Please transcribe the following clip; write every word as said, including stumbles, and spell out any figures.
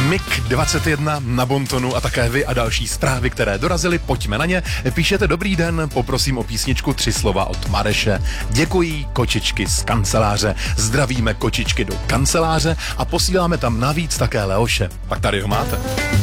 Mik dvacet jedna na Bontonu a také vy a další zprávy, které dorazily, pojďme na ně. Píšete dobrý den, poprosím o písničku Tři slova od Mareše. Děkují kočičky z kanceláře. Zdravíme kočičky do kanceláře a posíláme tam navíc také Leoše. Tak tady ho máte.